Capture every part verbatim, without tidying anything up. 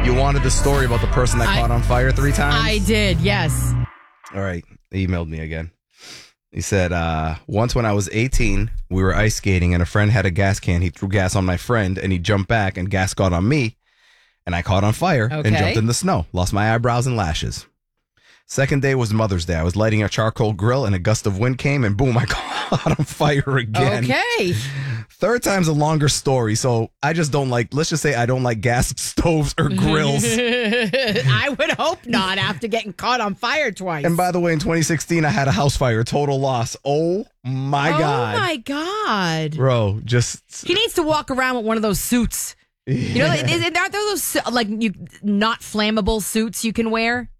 you wanted the story about the person that I, caught on fire three times? I did, yes. All right. He emailed me again. He said, uh, once when I was eighteen, we were ice skating and a friend had a gas can. He threw gas on my friend and he jumped back and gas got on me and I caught on fire Okay. and jumped in the snow. Lost my eyebrows and lashes. Second day was Mother's Day. I was lighting a charcoal grill and a gust of wind came and boom, I caught on fire again. Okay. Third time's a longer story, so I just don't like, let's just say I don't like gas stoves or grills. I would hope not after getting caught on fire twice. And by the way, in twenty sixteen, I had a house fire, total loss. Oh my oh God. my God. Bro, just. He needs to walk around with one of those suits. You know, like, is, aren't there those like you, not flammable suits you can wear?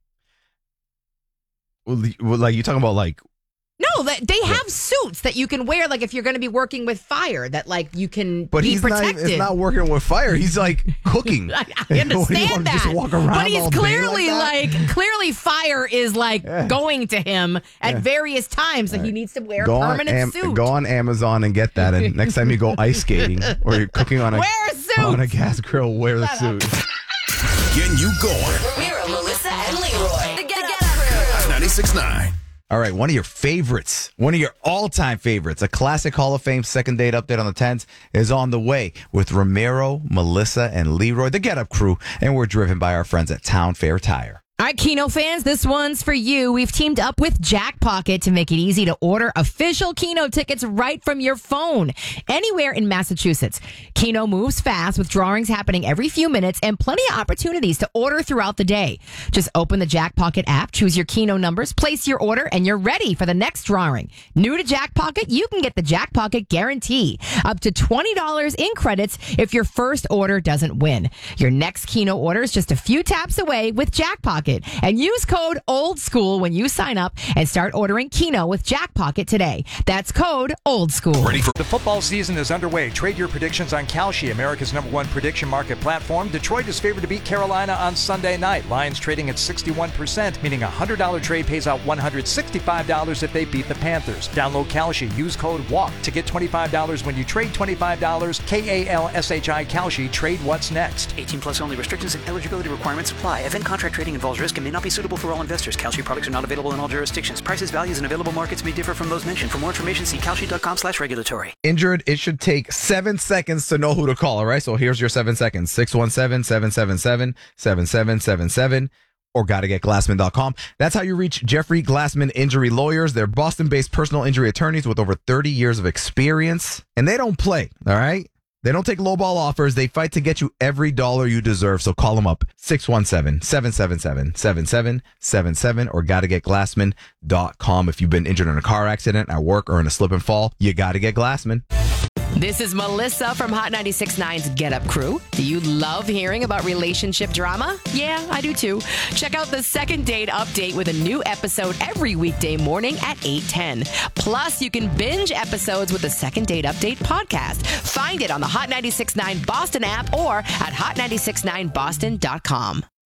Well, like you talking about like. No, that they have suits that you can wear, like if you're going to be working with fire, that like you can But be he's protected. not, it's not working with fire. He's like cooking. I, I What do you understand want, that, just walk around but he's all day clearly like like, clearly fire is like Yeah. going to him at Yeah. various times, and he needs to wear Go a on, permanent Am- suit. go on Amazon and get that. And next time you go ice skating or you're cooking on a, Wear a suit. on a gas grill, wear the Shut suit. Getting you going. Ramiro, Melissa, and Leroy. The Get, Up Crew. ninety-six point nine. All right, one of your favorites, one of your all-time favorites, a classic Hall of Fame second date update on the tens is on the way with Ramiro, Melissa, and Leroy, the Get Up Crew, and we're driven by our friends at Town Fair Tire. All right, Keno fans, this one's for you. We've teamed up with Jack Pocket to make it easy to order official Keno tickets right from your phone, anywhere in Massachusetts. Keno moves fast with drawings happening every few minutes and plenty of opportunities to order throughout the day. Just open the Jack Pocket app, choose your Keno numbers, place your order, and you're ready for the next drawing. New to Jack Pocket, you can get the Jack Pocket guarantee. Up to twenty dollars in credits if your first order doesn't win. Your next Keno order is just a few taps away with Jack Pocket. And use code OLDSCHOOL when you sign up and start ordering Keno with Jack Pocket today. That's code OLDSCHOOL. Ready for The football season is underway. Trade your predictions on Kalshi, America's number one prediction market platform. Detroit is favored to beat Carolina on Sunday night. Lions trading at sixty-one percent, meaning a one hundred dollars trade pays out one hundred sixty-five dollars if they beat the Panthers. Download Kalshi. Use code WALK to get twenty-five dollars when you trade twenty-five dollars. K A L S H I Kalshi. Trade what's next. eighteen plus only. Restrictions and eligibility requirements apply. Event contract trading involves risk and may not be suitable for all investors. Kalshi products are not available in all jurisdictions. Prices, values, and available markets may differ from those mentioned. For more information, see kalshi.com slash regulatory. Injured, it should take seven seconds to know who to call, all right? So here's your seven seconds. six one seven, seven seven seven, seven seven seven seven or gotta get glassman dot com. That's how you reach Jeffrey Glassman Injury Lawyers. They're Boston-based personal injury attorneys with over thirty years of experience, and they don't play, all right? They don't take lowball offers. They fight to get you every dollar you deserve. So call them up, six one seven, seven seven seven, seven seven seven seven or gotta get glassman dot com. If you've been injured in a car accident, at work, or in a slip and fall, you gotta get Glassman. This is Melissa from Hot ninety-six point nine's Get Up Crew. Do you love hearing about relationship drama? Yeah, I do too. Check out the Second Date Update with a new episode every weekday morning at eight ten. Plus, you can binge episodes with the Second Date Update podcast. Find it on the Hot ninety-six point nine Boston app or at hot nine six nine boston dot com.